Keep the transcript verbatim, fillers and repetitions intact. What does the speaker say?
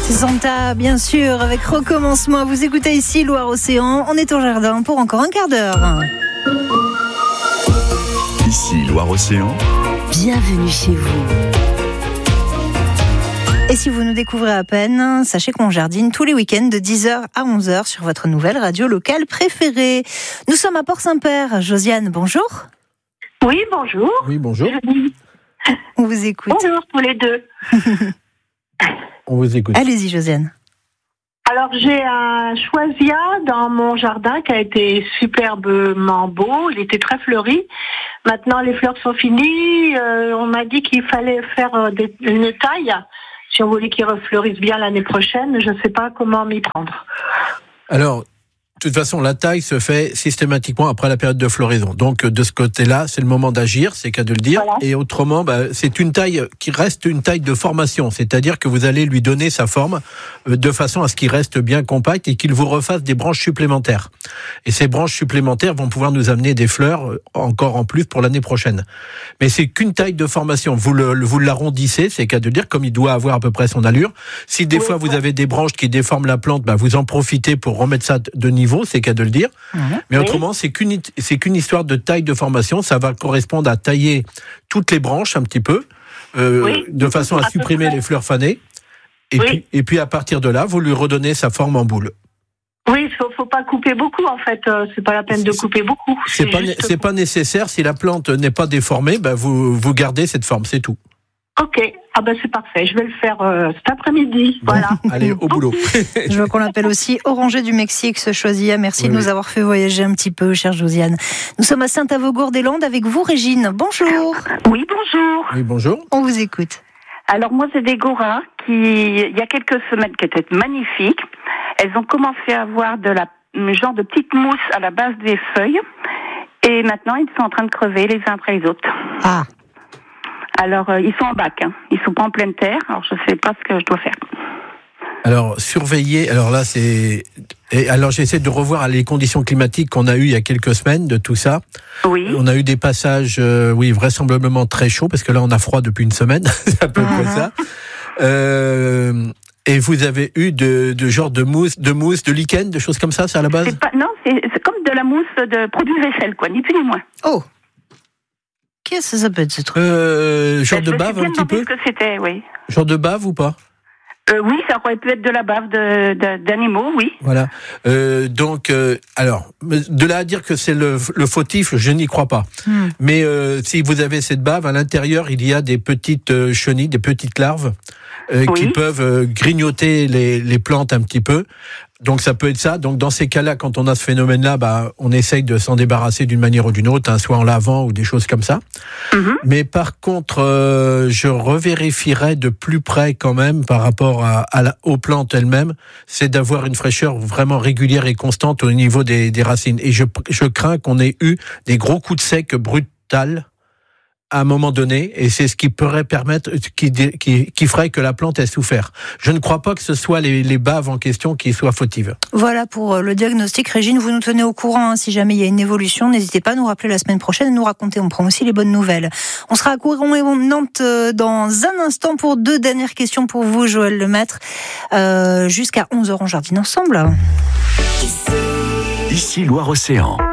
Santa, bien sûr, avec Recommencement. Vous écoutez ici Loire-Océan. On est au jardin pour encore un quart d'heure. Ici Loire-Océan. Bienvenue chez vous. Et si vous nous découvrez à peine, sachez qu'on jardine tous les week-ends de dix heures à onze heures sur votre nouvelle radio locale préférée. Nous sommes à Port-Saint-Père. Josiane, bonjour. Oui, bonjour. Oui, bonjour. On vous écoute. Bonjour tous les deux. On vous écoute. Allez-y, Josiane. Alors, j'ai un choisia dans mon jardin qui a été superbement beau. Il était très fleuri. Maintenant, les fleurs sont finies. Euh, on m'a dit qu'il fallait faire euh, des, une taille si on voulait qu'il refleurisse bien l'année prochaine. Je ne sais pas comment m'y prendre. Alors, de toute façon, la taille se fait systématiquement après la période de floraison. Donc, de ce côté-là, c'est le moment d'agir, c'est qu'à de le dire. Voilà. Et autrement, bah, c'est une taille qui reste une taille de formation. C'est-à-dire que vous allez lui donner sa forme de façon à ce qu'il reste bien compact et qu'il vous refasse des branches supplémentaires. Et ces branches supplémentaires vont pouvoir nous amener des fleurs encore en plus pour l'année prochaine. Mais c'est qu'une taille de formation. Vous le, vous l'arrondissez, c'est qu'à de le dire, comme il doit avoir à peu près son allure. Si des oui, fois vous avez des branches qui déforment la plante, bah, vous en profitez pour remettre ça de niveau. C'est qu'à de le dire. Mmh. Mais autrement, oui. c'est qu'une, c'est qu'une histoire de taille de formation. Ça va correspondre à tailler toutes les branches un petit peu, euh, oui. de façon à, à supprimer les fleurs fanées. Et, oui. puis, et puis, à partir de là, vous lui redonnez sa forme en boule. Oui, il faut, faut pas couper beaucoup, en fait. Euh, c'est pas la peine de couper beaucoup. C'est, c'est, pas, c'est pas nécessaire. Si la plante n'est pas déformée, ben vous, vous gardez cette forme, c'est tout. Ok, ah ben c'est parfait, je vais le faire euh, cet après-midi, bon, voilà. Allez, au boulot. Je veux qu'on l'appelle aussi Oranger du Mexique, ce choisia. Merci oui, de nous oui. avoir fait voyager un petit peu, chère Josiane. Nous sommes à Saint-Avogour-des-Landes avec vous, Régine. Bonjour. Oui, bonjour. Oui, bonjour. On vous écoute. Alors moi, c'est des goras qui, il y a quelques semaines, qui étaient magnifiques. Elles ont commencé à avoir de la genre de petite mousse à la base des feuilles. Et maintenant, ils sont en train de crever les uns après les autres. Ah. Alors, euh, ils sont en bac, hein. Ils sont pas en pleine terre, alors je sais pas ce que je dois faire. Alors, surveiller, alors là, c'est... Et alors, j'essaie de revoir les conditions climatiques qu'on a eues il y a quelques semaines de tout ça. Oui. On a eu des passages, euh, oui, vraisemblablement très chauds, parce que là, on a froid depuis une semaine, c'est à peu près uh-huh. ça. Euh, et vous avez eu de, de genre de mousse, de mousse, de lichen, de choses comme ça, c'est à la base? C'est pas, non, c'est, c'est comme de la mousse de produit vaisselle, quoi, ni plus ni moins. Oh. Qu'est-ce que ça peut être ce truc? euh, Genre ben, de bave un petit peu? Ce que c'était, oui. Genre de bave ou pas? euh, Oui, ça aurait pu être de la bave de, de, d'animaux, oui. Voilà. Euh, donc, euh, alors, de là à dire que c'est le, le fautif, je n'y crois pas. Mm. Mais euh, si vous avez cette bave, à l'intérieur, il y a des petites euh, chenilles, des petites larves euh, oui. qui peuvent euh, grignoter les, les plantes un petit peu. Donc ça peut être ça. Donc dans ces cas-là, quand on a ce phénomène-là, bah on essaye de s'en débarrasser d'une manière ou d'une autre, hein, soit en lavant ou des choses comme ça. Mm-hmm. Mais par contre, euh, je revérifierai de plus près quand même par rapport à, à la, aux plantes elles-mêmes, c'est d'avoir une fraîcheur vraiment régulière et constante au niveau des, des racines. Et je, je crains qu'on ait eu des gros coups de sec brutals à un moment donné, et c'est ce qui pourrait permettre, qui, qui, qui ferait que la plante ait souffert. Je ne crois pas que ce soit les, les baves en question qui soient fautives. Voilà pour le diagnostic. Régine, vous nous tenez au courant, hein, si jamais il y a une évolution. N'hésitez pas à nous rappeler la semaine prochaine et nous raconter. On prend aussi les bonnes nouvelles. On sera à Couronne-Nantes dans un instant pour deux dernières questions pour vous, Joël Lemaître. Euh, jusqu'à onze heures, on jardine ensemble. Ici Loire-Océan.